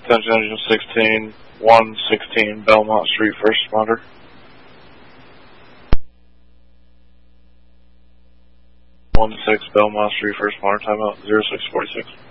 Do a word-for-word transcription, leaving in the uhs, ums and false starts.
extension engine sixteen, one sixteen Belmont Street, first responder. one six Belmont Street, first responder, timeout, zero six forty-six.